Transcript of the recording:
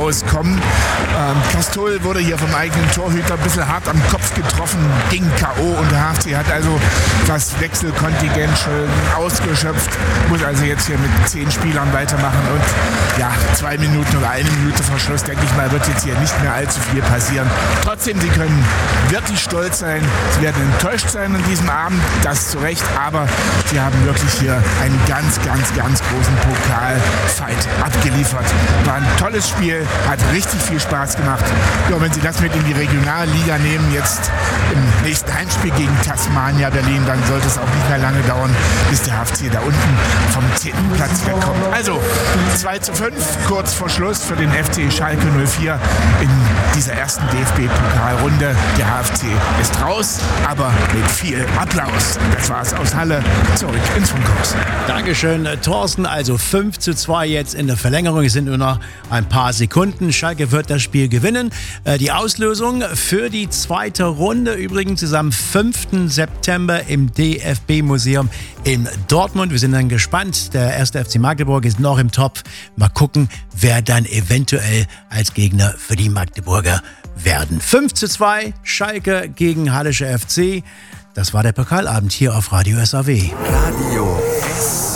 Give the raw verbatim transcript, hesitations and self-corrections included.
auskommen. Ähm, Castol wurde hier vom eigenen Torhüter ein bisschen hart am Kopf getroffen, ging K O und der H F C hat also das Wechselkontingent schon ausgeschöpft, muss also jetzt hier mit zehn Spielern weitermachen und ja, zwei Minuten oder eine Minute vor Schluss, denke ich mal, wird jetzt hier nicht mehr allzu viel passieren. Trotzdem, sie können wirklich stolz sein, sie werden enttäuscht sein an diesem Abend, das zu Recht, aber sie haben wirklich hier einen ganz, ganz, ganz großen Pokalfight abgeliefert. War ein tolles Spiel, hat richtig viel Spaß gemacht. Ja, wenn sie das mit in die Regionalliga nehmen, jetzt im nächsten Heimspiel gegen Tasmania Berlin, dann sollte es auch nicht mehr lange dauern, bis der H F C da unten vom zehnten Platz wegkommt. Also zwei zu fünf, kurz vor Schluss für den F C Schalke null vier in dieser ersten D F B-Pokalrunde. Der H F C ist raus, aber mit viel Applaus. Das war's aus Halle, zurück ins Funkhaus. Dankeschön, Thorsten. Also fünf zu zwei jetzt in der Verlängerung. Es sind nur noch ein paar Sekunden. Schalke wird das Spiel gewinnen. Die Auslosung für die zweite Runde übrigens ist am fünften September im D F B-Museum in Dortmund. Wir sind dann gespannt. Der erste F C Magdeburg ist noch im Topf. Mal gucken, wer dann eventuell als Gegner für die Magdeburger werden. fünf zu zwei, Schalke gegen Hallische F C. Das war der Pokalabend hier auf Radio S A W. Radio S A W.